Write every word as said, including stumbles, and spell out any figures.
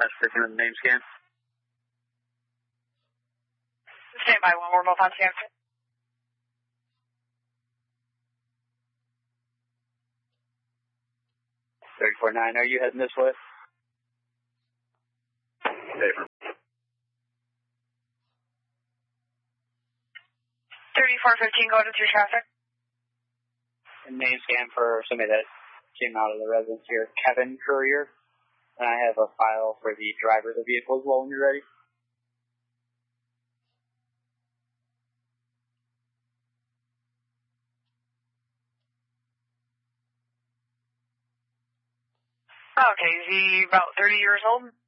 That's sticking with the name scan. Stand by one, we're both on scan. thirty-four nine, are you heading this way? Paper. thirty-four fifteen, go to through traffic. And name scan for somebody that came out of the residence here, Kevin Courier. And I have a file for the driver of the vehicle as well when you're ready. Okay, is he about thirty years old?